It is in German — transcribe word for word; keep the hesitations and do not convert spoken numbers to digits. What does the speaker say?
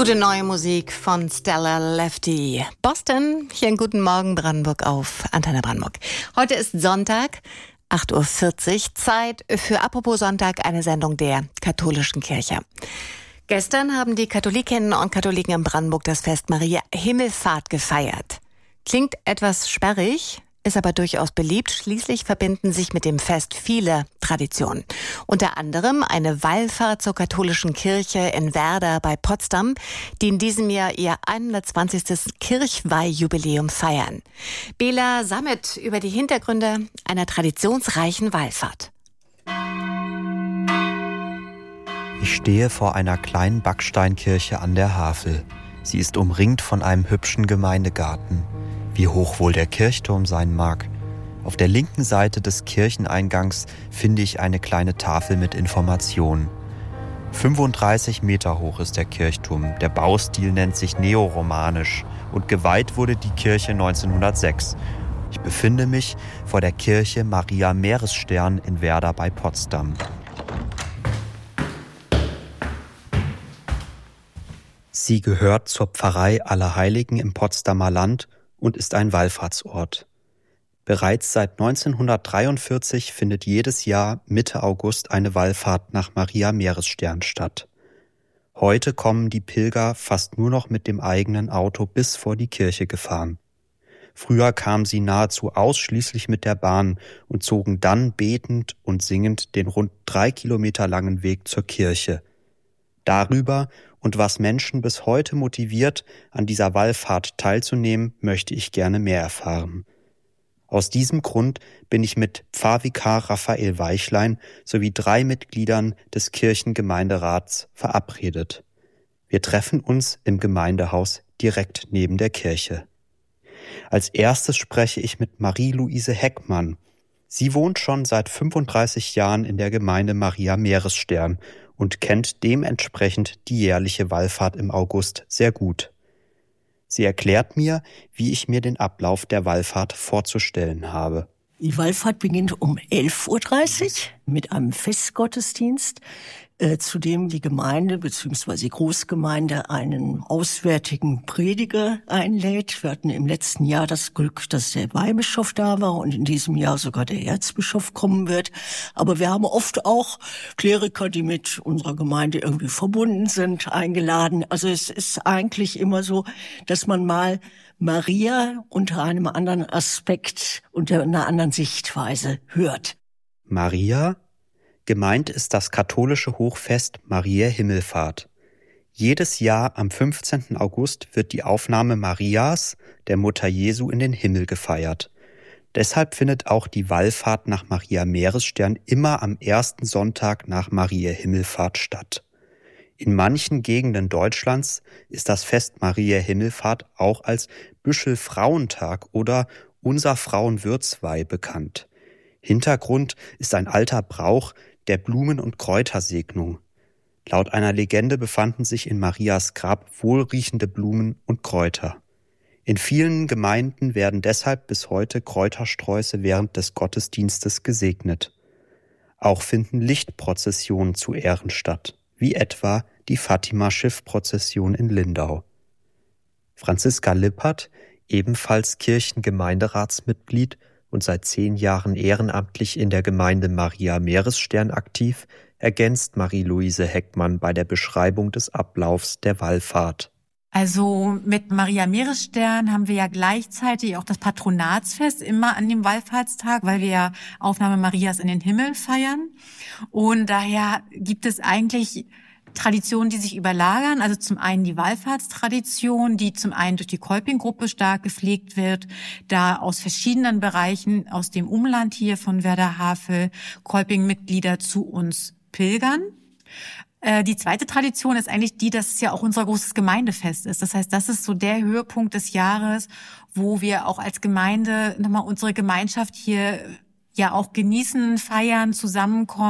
Gute neue Musik von Stella Lefty. Boston, hier in Guten Morgen Brandenburg auf Antenne Brandenburg. Heute ist Sonntag, acht Uhr vierzig, Zeit für Apropos Sonntag, eine Sendung der katholischen Kirche. Gestern haben die Katholikinnen und Katholiken in Brandenburg das Fest Maria Himmelfahrt gefeiert. Klingt etwas sperrig, ist aber durchaus beliebt. Schließlich verbinden sich mit dem Fest viele Traditionen. Unter anderem eine Wallfahrt zur katholischen Kirche in Werder bei Potsdam, die in diesem Jahr ihr hundertzwanzigstes Kirchweihjubiläum feiern. Bela Sammet über die Hintergründe einer traditionsreichen Wallfahrt. Ich stehe vor einer kleinen Backsteinkirche an der Havel. Sie ist umringt von einem hübschen Gemeindegarten. Wie hoch wohl der Kirchturm sein mag. Auf der linken Seite des Kircheneingangs finde ich eine kleine Tafel mit Informationen. fünfunddreißig Meter hoch ist der Kirchturm. Der Baustil nennt sich neoromanisch und geweiht wurde die Kirche neunzehnhundertsechs. Ich befinde mich vor der Kirche Maria Meeresstern in Werder bei Potsdam. Sie gehört zur Pfarrei Allerheiligen im Potsdamer Land und ist ein Wallfahrtsort. Bereits seit neunzehnhundertdreiundvierzig findet jedes Jahr Mitte August eine Wallfahrt nach Maria Meeresstern statt. Heute kommen die Pilger fast nur noch mit dem eigenen Auto bis vor die Kirche gefahren. Früher kamen sie nahezu ausschließlich mit der Bahn und zogen dann betend und singend den rund drei Kilometer langen Weg zur Kirche. Darüber und was Menschen bis heute motiviert, an dieser Wallfahrt teilzunehmen, möchte ich gerne mehr erfahren. Aus diesem Grund bin ich mit Pfarrvikar Raphael Weichlein sowie drei Mitgliedern des Kirchengemeinderats verabredet. Wir treffen uns im Gemeindehaus direkt neben der Kirche. Als erstes spreche ich mit Marie-Luise Heckmann. Sie wohnt schon seit fünfunddreißig Jahren in der Gemeinde Maria Meeresstern und kennt dementsprechend die jährliche Wallfahrt im August sehr gut. Sie erklärt mir, wie ich mir den Ablauf der Wallfahrt vorzustellen habe. Die Wallfahrt beginnt um elf Uhr dreißig mit einem Festgottesdienst, äh, zu dem die Gemeinde bzw. die Großgemeinde einen auswärtigen Prediger einlädt. Wir hatten im letzten Jahr das Glück, dass der Weihbischof da war und in diesem Jahr sogar der Erzbischof kommen wird. Aber wir haben oft auch Kleriker, die mit unserer Gemeinde irgendwie verbunden sind, eingeladen. Also es ist eigentlich immer so, dass man mal Maria unter einem anderen Aspekt, unter einer anderen Sichtweise hört. Maria? Gemeint ist das katholische Hochfest Mariä Himmelfahrt. Jedes Jahr am fünfzehnten August wird die Aufnahme Marias, der Mutter Jesu, in den Himmel gefeiert. Deshalb findet auch die Wallfahrt nach Maria Meeresstern immer am ersten Sonntag nach Mariä Himmelfahrt statt. In manchen Gegenden Deutschlands ist das Fest Mariä Himmelfahrt auch als Büschel-Frauentag oder Unser Frauenwirtsweih bekannt. Hintergrund ist ein alter Brauch der Blumen- und Kräutersegnung. Laut einer Legende befanden sich in Marias Grab wohlriechende Blumen und Kräuter. In vielen Gemeinden werden deshalb bis heute Kräutersträuße während des Gottesdienstes gesegnet. Auch finden Lichtprozessionen zu Ehren statt, wie etwa die Fatima-Schiffprozession in Lindau. Franziska Lippert, ebenfalls Kirchengemeinderatsmitglied und seit zehn Jahren ehrenamtlich in der Gemeinde Maria Meeresstern aktiv, ergänzt Marie-Luise Heckmann bei der Beschreibung des Ablaufs der Wallfahrt. Also mit Maria Meeresstern haben wir ja gleichzeitig auch das Patronatsfest immer an dem Wallfahrtstag, weil wir ja Aufnahme Marias in den Himmel feiern. Und daher gibt es eigentlich Traditionen, die sich überlagern. Also zum einen die Wallfahrtstradition, die zum einen durch die Kolping-Gruppe stark gepflegt wird, da aus verschiedenen Bereichen aus dem Umland hier von Werder-Havel Kolping-Mitglieder zu uns pilgern. Äh, die zweite Tradition ist eigentlich die, dass es ja auch unser großes Gemeindefest ist. Das heißt, das ist so der Höhepunkt des Jahres, wo wir auch als Gemeinde nochmal unsere Gemeinschaft hier ja auch genießen, feiern, zusammenkommen.